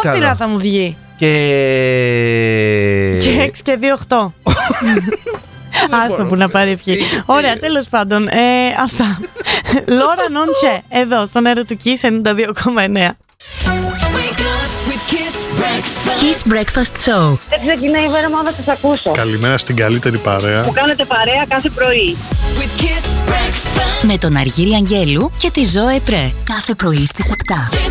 Ολόκληρα θα μου βγει. Και 6 και 2, 8. Άστο που να πάρει ευχή. Ωραία, τέλος πάντων. Αυτά. Λόρα Νόντσε, εδώ στον αέρα του Kiss 92,9. Kiss Breakfast Show. Δεν ξεκινάει η μέρα μου, θα σας ακούσω. Καλημέρα στην καλύτερη παρέα. Που κάνετε παρέα κάθε πρωί. Με τον Αργύρη Αγγέλου και τη Ζωέ Πρέ. Κάθε πρωί στις 7.